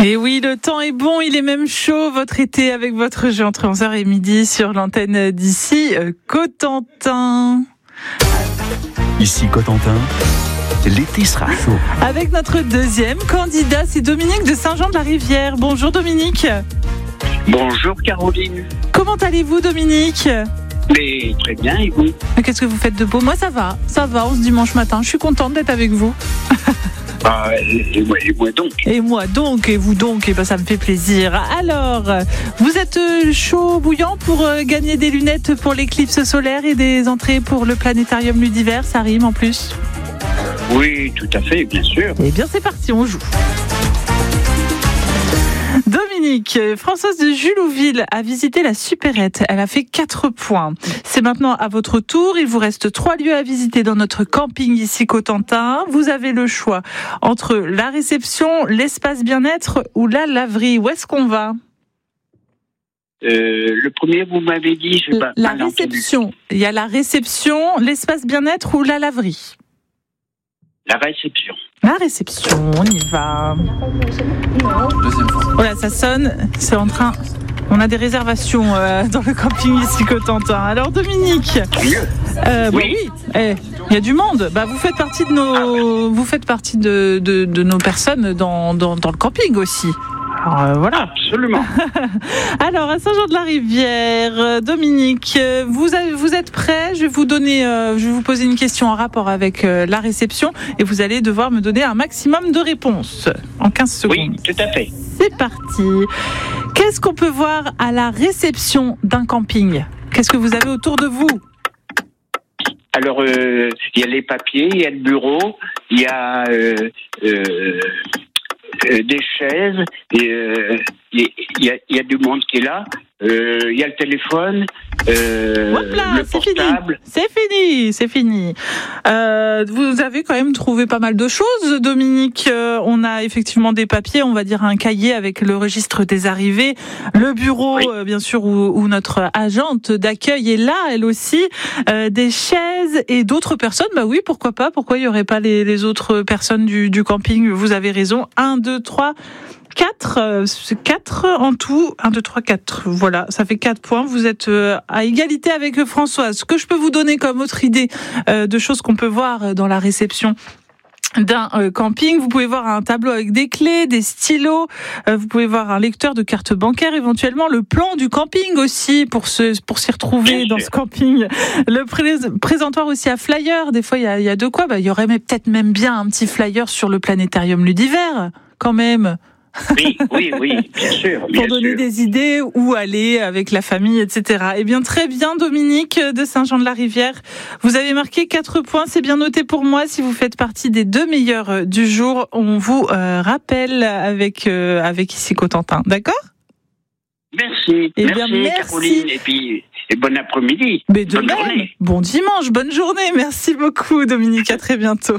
Et oui, le temps est bon, il est même chaud, votre été avec votre jeu entre 11h et midi sur l'antenne d'ici Cotentin. Ici Cotentin, l'été sera chaud. Avec notre deuxième candidat, c'est Dominique de Saint-Jean-de-la-Rivière. Bonjour Dominique. Bonjour Caroline. Comment allez-vous Dominique ? Mais très bien, et vous ? Qu'est-ce que vous faites de beau ? Moi ça va, on se dimanche matin, je suis contente d'être avec vous. Et moi donc. Et moi donc, et vous donc, et ça me fait plaisir. Alors, vous êtes chaud, bouillant pour gagner des lunettes pour l'éclipse solaire et des entrées pour le planétarium Ludiver, ça rime en plus ? Oui, tout à fait, bien sûr. Eh bien c'est parti, on joue. Dominique, Françoise de Julouville a visité la supérette. Elle a fait 4 points. C'est maintenant à votre tour. Il vous reste 3 lieux à visiter dans notre camping ici Cotentin. Vous avez le choix entre la réception, l'espace bien-être ou la laverie. Où est-ce qu'on va ? Le premier, vous m'avez dit, je sais pas. La réception. Il y a la réception, l'espace bien-être ou la laverie ? La réception. La réception, on y va. Deuxième fois. Voilà, ça sonne, c'est en train... On a des réservations dans le camping ici Cotentin. Alors Dominique, Oui. Il y a du monde. Vous faites partie de nos personnes dans le camping aussi. Alors, voilà. Absolument. Alors à Saint-Jean-de-la-Rivière, Dominique, vous êtes prêts ? Je vais vous poser une question en rapport avec la réception et vous allez devoir me donner un maximum de réponses en 15 secondes. Oui, tout à fait. C'est parti. Qu'est-ce qu'on peut voir à la réception d'un camping ? Qu'est-ce que vous avez autour de vous ? Alors, il y a les papiers, il y a le bureau, il y a des chaises, il y a du monde qui est là, il y a le téléphone, Hop-là, le portable. C'est fini. Vous avez quand même trouvé pas mal de choses, Dominique. On a effectivement des papiers, on va dire un cahier avec le registre des arrivées, le bureau, Oui. bien sûr, où notre agente d'accueil est là, elle aussi, des chaises et d'autres personnes. Oui, pourquoi pas ? Pourquoi il n'y aurait pas les autres personnes du camping ? Vous avez raison. 1, 2, 3... 4 en tout. 1, 2, 3, 4. Voilà, ça fait 4 points. Vous êtes à égalité avec Françoise. Ce que je peux vous donner comme autre idée de choses qu'on peut voir dans la réception d'un camping, vous pouvez voir un tableau avec des clés, des stylos, vous pouvez voir un lecteur de carte bancaire, éventuellement le plan du camping aussi pour s'y retrouver dans ce camping. Le présentoir aussi à flyer, des fois il y a de quoi. Il y aurait peut-être même bien un petit flyer sur le planétarium Ludiver, quand même. Oui, bien sûr. Pour donner des idées où aller avec la famille, etc. Eh bien, très bien, Dominique de Saint-Jean-de-la-Rivière. Vous avez marqué 4 points, c'est bien noté pour moi. Si vous faites partie des 2 meilleurs du jour, on vous rappelle avec ici Cotentin. D'accord ? Merci. Merci, Caroline. Et puis, bon après-midi. Mais de bonne même. journée. Bon dimanche, bonne journée. Merci beaucoup, Dominique. À très bientôt.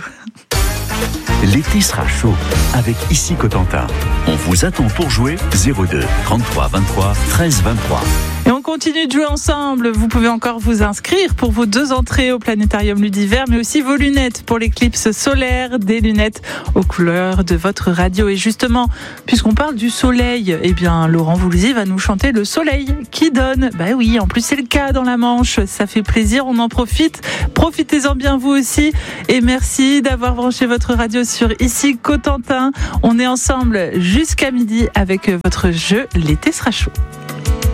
L'été sera chaud avec Ici Cotentin. On vous attend pour jouer 02 33 23 13 23. Et on continue de jouer ensemble. Vous pouvez encore vous inscrire pour vos 2 entrées au planétarium Ludiver, mais aussi vos lunettes pour l'éclipse solaire, des lunettes aux couleurs de votre radio. Et justement, puisqu'on parle du soleil, eh bien, Laurent Voulzy va nous chanter Le Soleil qui donne. Oui, en plus c'est le cas dans la Manche. Ça fait plaisir, on en profite. Profitez-en bien vous aussi. Et merci d'avoir branché votre radio sur Ici Cotentin. On est ensemble jusqu'à midi avec votre jeu L'été sera chaud.